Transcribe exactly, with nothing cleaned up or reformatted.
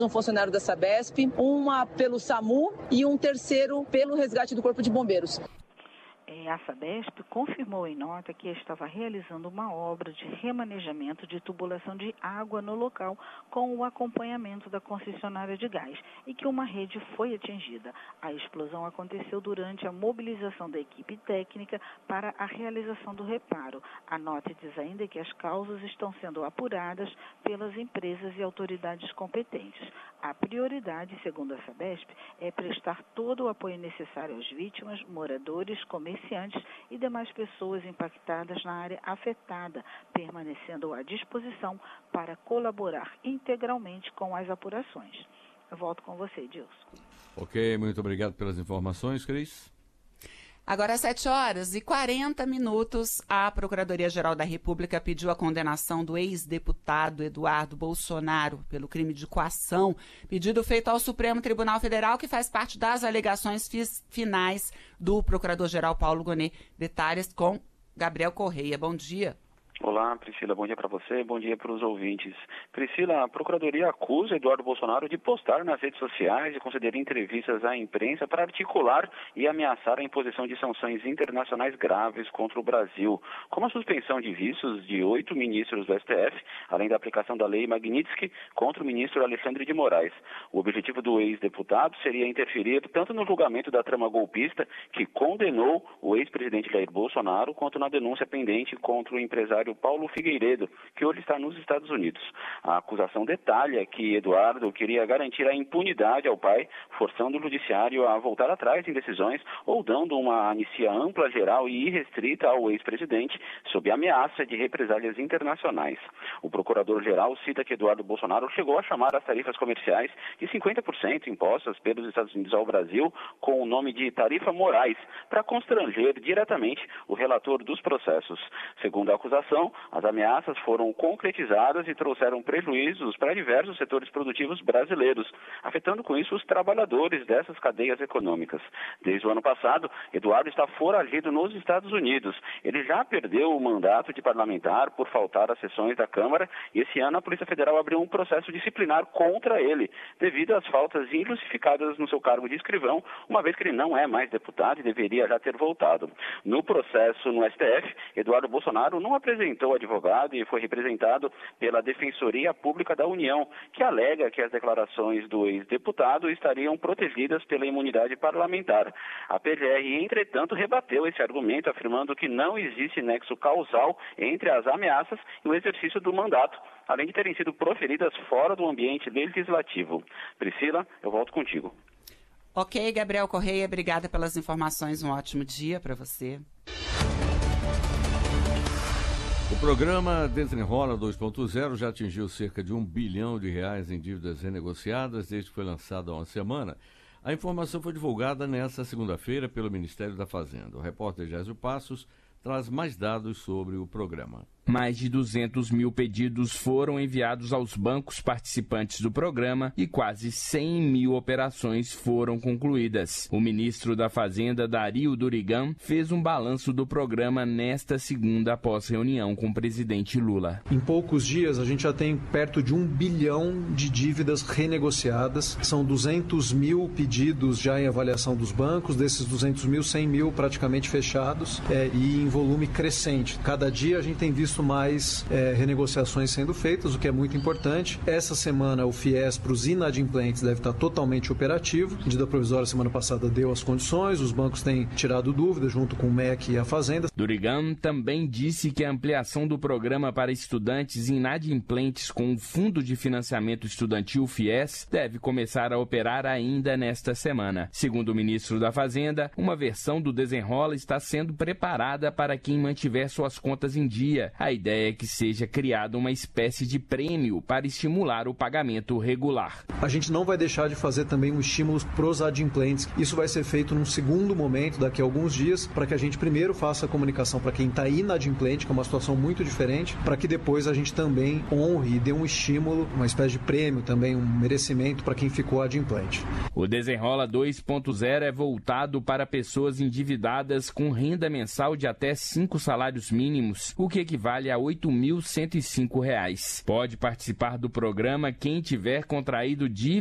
um funcionário da Sabesp, uma pelo SAMU e um terceiro pelo resgate do Corpo de Bombeiros. A Sabesp confirmou em nota que estava realizando uma obra de remanejamento de tubulação de água no local com o acompanhamento da concessionária de gás e que uma rede foi atingida. A explosão aconteceu durante a mobilização da equipe técnica para a realização do reparo. A nota diz ainda que as causas estão sendo apuradas pelas empresas e autoridades competentes. A prioridade, segundo a Sabesp, é prestar todo o apoio necessário às vítimas, moradores, comerciantes e demais pessoas impactadas na área afetada, permanecendo à disposição para colaborar integralmente com as apurações. Eu volto com você, Edilson. Ok, muito obrigado pelas informações, Cris. Agora, às sete horas e quarenta minutos, a Procuradoria-Geral da República pediu a condenação do ex-deputado Eduardo Bolsonaro pelo crime de coação, pedido feito ao Supremo Tribunal Federal, que faz parte das alegações finais do Procurador-Geral Paulo Gonet. Detalhes com Gabriel Correia. Bom dia. Olá, Priscila, bom dia para você, bom dia para os ouvintes. Priscila, a Procuradoria acusa Eduardo Bolsonaro de postar nas redes sociais e conceder entrevistas à imprensa para articular e ameaçar a imposição de sanções internacionais graves contra o Brasil, como a suspensão de vistos de oito ministros do S T F, além da aplicação da lei Magnitsky contra o ministro Alexandre de Moraes. O objetivo do ex-deputado seria interferir tanto no julgamento da trama golpista, que condenou o ex-presidente Jair Bolsonaro, quanto na denúncia pendente contra o empresário Paulo Figueiredo, que hoje está nos Estados Unidos. A acusação detalha que Eduardo queria garantir a impunidade ao pai, forçando o judiciário a voltar atrás em decisões ou dando uma anistia ampla, geral e irrestrita ao ex-presidente, sob ameaça de represálias internacionais. O procurador-geral cita que Eduardo Bolsonaro chegou a chamar as tarifas comerciais de cinquenta por cento impostas pelos Estados Unidos ao Brasil com o nome de tarifa Moraes, para constranger diretamente o relator dos processos. Segundo a acusação, as ameaças foram concretizadas e trouxeram prejuízos para diversos setores produtivos brasileiros, afetando com isso os trabalhadores dessas cadeias econômicas. Desde o ano passado, Eduardo está foragido nos Estados Unidos. Ele já perdeu o mandato de parlamentar por faltar às sessões da Câmara e esse ano a Polícia Federal abriu um processo disciplinar contra ele, devido às faltas injustificadas no seu cargo de escrivão, uma vez que ele não é mais deputado e deveria já ter voltado. No processo no S T F, Eduardo Bolsonaro não apresentou o advogado e foi representado pela Defensoria Pública da União, que alega que as declarações do ex-deputado estariam protegidas pela imunidade parlamentar. A P G R, entretanto, rebateu esse argumento, afirmando que não existe nexo causal entre as ameaças e o exercício do mandato, além de terem sido proferidas fora do ambiente legislativo. Priscila, eu volto contigo. Ok, Gabriel Correia, obrigada pelas informações. Um ótimo dia para você. O programa Desenrola dois ponto zero já atingiu cerca de um bilhão de reais em dívidas renegociadas desde que foi lançado há uma semana. A informação foi divulgada nesta segunda-feira pelo Ministério da Fazenda. O repórter Gésio Passos traz mais dados sobre o programa. Mais de duzentos mil pedidos foram enviados aos bancos participantes do programa e quase cem mil operações foram concluídas. O ministro da Fazenda, Dario Durigan, fez um balanço do programa nesta segunda após reunião com o presidente Lula. Em poucos dias, a gente já tem perto de um bilhão de dívidas renegociadas. São duzentos mil pedidos já em avaliação dos bancos, desses duzentos mil, cem mil praticamente fechados é, e em volume crescente. Cada dia a gente tem visto mais é, renegociações sendo feitas, o que é muito importante. Essa semana o FIES para os inadimplentes deve estar totalmente operativo. A medida provisória semana passada deu as condições, os bancos têm tirado dúvidas junto com o M E C e a Fazenda. Durigan também disse que a ampliação do programa para estudantes inadimplentes com o Fundo de Financiamento Estudantil FIES deve começar a operar ainda nesta semana. Segundo o ministro da Fazenda, uma versão do Desenrola está sendo preparada para quem mantiver suas contas em dia. A ideia é que seja criada uma espécie de prêmio para estimular o pagamento regular. A gente não vai deixar de fazer também um estímulo para os adimplentes. Isso vai ser feito num segundo momento, daqui a alguns dias, para que a gente primeiro faça a comunicação para quem está inadimplente, que é uma situação muito diferente, para que depois a gente também honre e dê um estímulo, uma espécie de prêmio também, um merecimento para quem ficou adimplente. O Desenrola dois ponto zero é voltado para pessoas endividadas com renda mensal de até cinco salários mínimos, o que equivale equivale a oito mil cento e cinco reais. Pode participar do programa quem tiver contraído dívidas